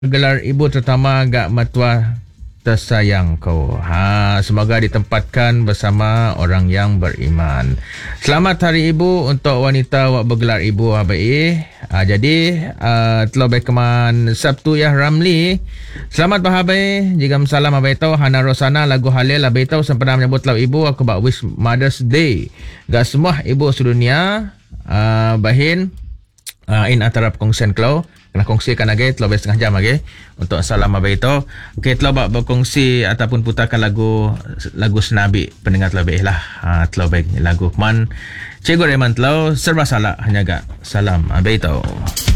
Gelar ibu terutama gak matua tersayang kau. Semoga ditempatkan bersama orang yang beriman. Selamat Hari Ibu untuk wanita wak bergelar ibu habai. Jadi telah berkeman Sabtu ya Ramli. Selamat berhabai. Jika salam habai tau Hana Rosana lagu Halil habai tau sempena menyambut lau ibu aku bak wish Mother's Day. Gak semua ibu sedunia bahin in antara perkongsian kau kena kongsikan lagi telah setengah jam lagi untuk salam abang itu. Okey, telah berkongsi ataupun putarkan lagu senabi pendengar telah baik lah. Telah baik lagu man Cikgu Reman telah serba salah hanya gak salam abang itu.